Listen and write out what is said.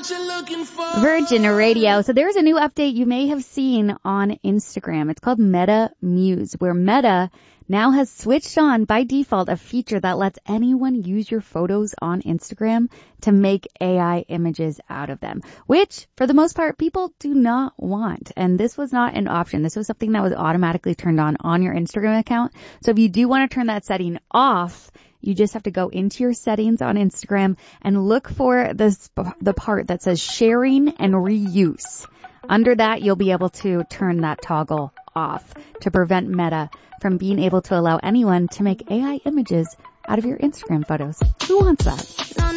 Virgin Radio. So there's a new update you may have seen on Instagram. It's called Meta Muse, where Meta now has switched on by default a feature that lets anyone use your photos on Instagram to make AI images out of them, which for the most part people do not want. And this was not an option. This was something that was automatically turned on your Instagram account. So if you do want to turn that setting off, you just have to go into your settings on Instagram and look for the part that says sharing and reuse. Under that, you'll be able to turn that toggle off to prevent Meta from being able to allow anyone to make AI images out of your Instagram photos. Who wants that?